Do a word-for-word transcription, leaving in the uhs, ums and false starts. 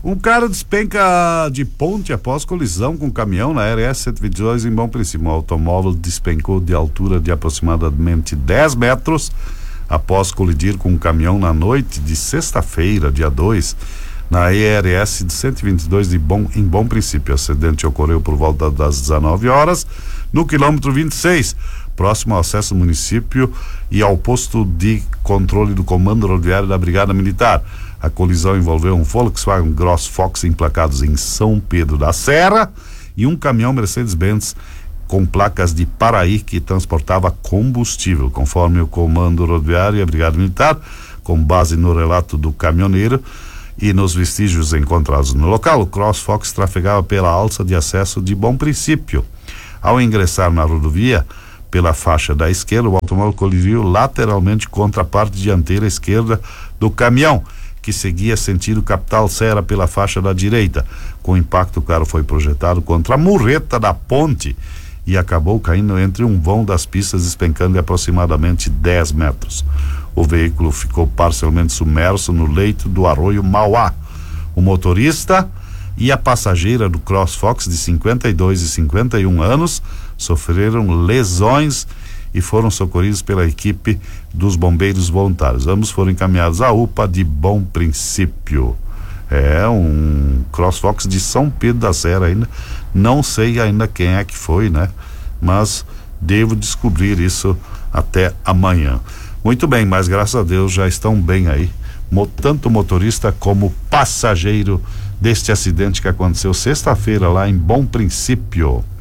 Um cara despenca de ponte após colisão com caminhão na R S cento e vinte e dois em Bom Princípio. Um automóvel despencou de altura de aproximadamente dez metros após colidir com um caminhão na noite de sexta-feira, dia dois, na E R S de cento e vinte e dois de Bom, em Bom Princípio. O acidente ocorreu por volta das dezenove horas, no quilômetro vinte e seis, próximo ao acesso do município e ao posto de controle do Comando Rodoviário da Brigada Militar. A colisão envolveu um Volkswagen Grossfox emplacados em São Pedro da Serra e um caminhão Mercedes-Benz com placas de Paraí que transportava combustível. Conforme o Comando Rodoviário e a Brigada Militar, com base no relato do caminhoneiro e nos vestígios encontrados no local, o Grossfox trafegava pela alça de acesso de Bom Princípio. Ao ingressar na rodovia, pela faixa da esquerda, o automóvel colidiu lateralmente contra a parte dianteira esquerda do caminhão, que seguia sentido capital Serra pela faixa da direita. Com o impacto, o carro foi projetado contra a murreta da ponte e acabou caindo entre um vão das pistas, despencando de aproximadamente dez metros. O veículo ficou parcialmente submerso no leito do arroio Mauá. O motorista e a passageira do Grossfox, de cinquenta e dois e cinquenta e um anos, sofreram lesões e foram socorridos pela equipe dos bombeiros voluntários. Ambos foram encaminhados à U P A de Bom Princípio. É um Grossfox de São Pedro da Serra ainda. Não sei ainda quem é que foi, né? Mas devo descobrir isso até amanhã. Muito bem, mas graças a Deus já estão bem aí, tanto o motorista como o passageiro deste acidente que aconteceu sexta-feira lá em Bom Princípio.